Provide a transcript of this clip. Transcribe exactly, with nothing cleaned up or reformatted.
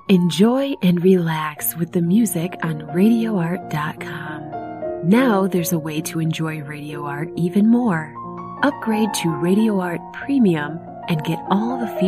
Enjoy and relax with the music on radio art dot com. Now there's a way to enjoy Radio Art even more. Upgrade to Radio Art Premium and get all the features